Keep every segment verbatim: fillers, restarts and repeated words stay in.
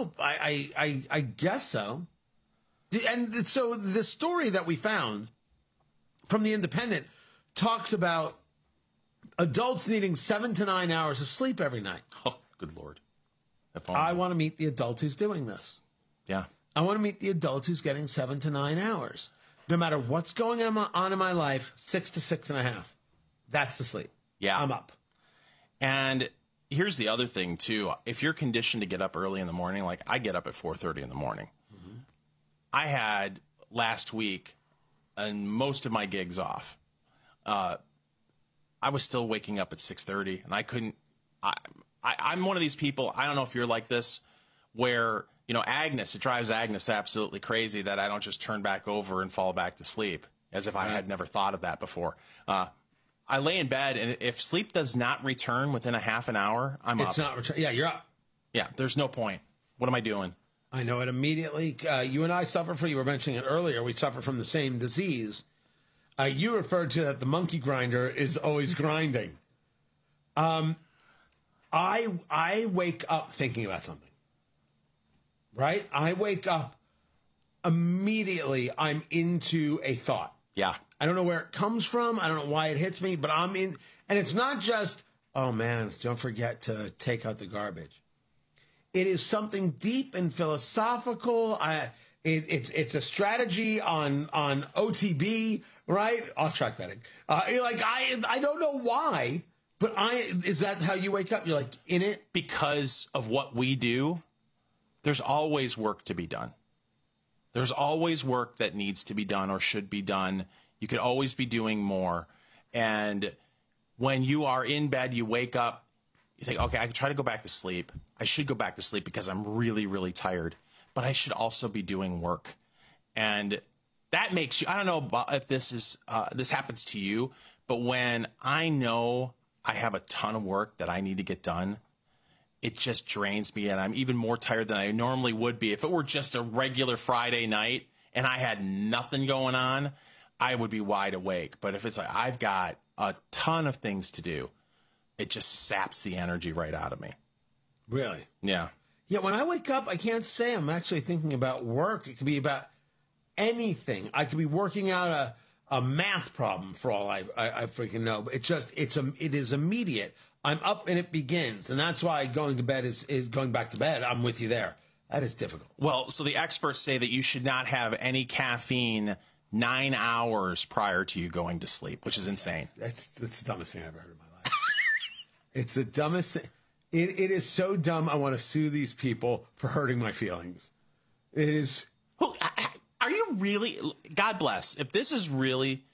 know. I, I, I, I guess so. And so the story that we found from The Independent talks about adults needing seven to nine hours of sleep every night. Oh, good Lord. I want to meet the adult who's doing this. Yeah. I want to meet the adult who's getting seven to nine hours. No matter what's going on in my life, six to six and a half. That's the sleep. Yeah. I'm up. And here's the other thing, too. If you're conditioned to get up early in the morning, like I get up at four thirty in the morning. Mm-hmm. I had last week and most of my gigs off. Uh, I was still waking up at six thirty, and I couldn't. I, I, I'm one of these people. I don't know if you're like this, where you know Agnes. It drives Agnes absolutely crazy that I don't just turn back over and fall back to sleep, as if I had never thought of that before. Uh, I lay in bed, and if sleep does not return within a half an hour, I'm it's up. It's not return. Yeah, you're up. Yeah, there's no point. What am I doing? I know it immediately. Uh, you and I suffer from. You were mentioning it earlier. We suffer from the same disease. Uh, you referred to that the monkey grinder is always grinding. Um, I I wake up thinking about something. Right? I wake up immediately. I'm into a thought. Yeah. I don't know where it comes from. I don't know why it hits me, but I'm in. And it's not just, oh man, don't forget to take out the garbage. It is something deep and philosophical. I, it, it's it's a strategy on on O T B, right? Off track betting. Uh, like I I don't know why, but I is that how you wake up? You're like in it because of what we do. There's always work to be done. There's always work that needs to be done or should be done. You could always be doing more. And when you are in bed, you wake up, you think, okay, I can try to go back to sleep. I should go back to sleep because I'm really, really tired. But I should also be doing work. And that makes you, I don't know if this is, uh, this happens to you, but when I know I have a ton of work that I need to get done, it just drains me, and I'm even more tired than I normally would be. If it were just a regular Friday night and I had nothing going on, I would be wide awake. But if it's like I've got a ton of things to do, it just saps the energy right out of me. Really? Yeah. Yeah, when I wake up, I can't say I'm actually thinking about work. It could be about anything. I could be working out a, a math problem for all I, I, I freaking know. But it's just, it's a, it is immediate. I'm up and it begins. And that's why going to bed is, is going back to bed. I'm with you there. That is difficult. Well, so the experts say that you should not have any caffeine nine hours prior to you going to sleep, which is insane. That's, that's the dumbest thing I've ever heard in my life. It's the dumbest thing. It, it is so dumb. I want to sue these people for hurting my feelings. It is. Who, are you really? God bless. If this is really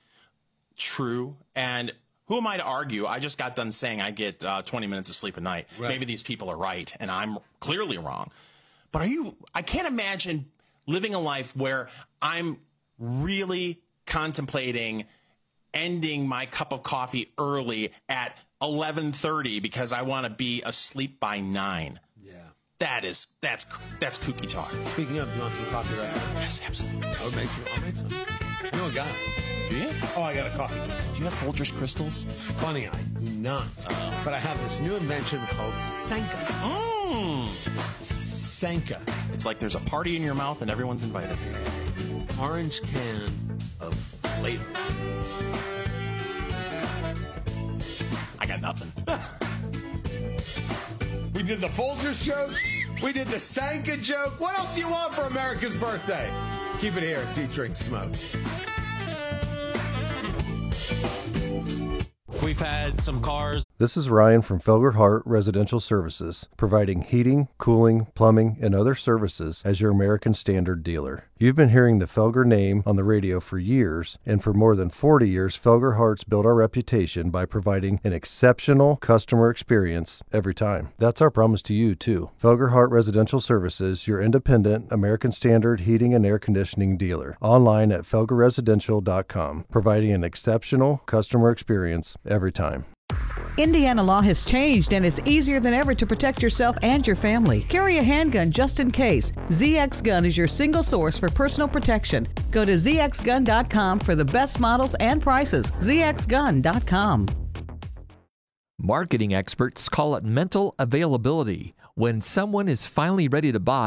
true, and who am I to argue? I just got done saying I get uh, twenty minutes of sleep a night. Right. Maybe these people are right, and I'm clearly wrong. But are you? I can't imagine living a life where I'm really contemplating ending my cup of coffee early at eleven thirty because I want to be asleep by nine. Yeah. That is, that's, that's kooky talk. Speaking of, do you want some coffee right now? Yes, absolutely. I'll make some. I'll make some. You don't got it. Do you? Oh, I got a coffee. Do you have Folgers crystals? It's funny, I do not. Uh, but I have this new invention called Sanka. Mmm. Sanka. It's like there's a party in your mouth and everyone's invited. It's an orange can of flavor. I got nothing. We did the Folgers joke. We did the Sanka joke. What else do you want for America's birthday? Keep it here at Eat, Drink, Smoke. We've had some cars. This is Ryan from Felger Hart Residential Services, providing heating, cooling, plumbing, and other services as your American Standard dealer. You've been hearing the Felger name on the radio for years, and for more than forty years, Felger Hart's built our reputation by providing an exceptional customer experience every time. That's our promise to you, too. Felger Hart Residential Services, your independent American Standard heating and air conditioning dealer. Online at felger residential dot com, providing an exceptional customer experience every time. Indiana law has changed, and it's easier than ever to protect yourself and your family. Carry a handgun just in case. Z X Gun is your single source for personal protection. Go to z x gun dot com for the best models and prices. z x gun dot com. Marketing experts call it mental availability. When someone is finally ready to buy,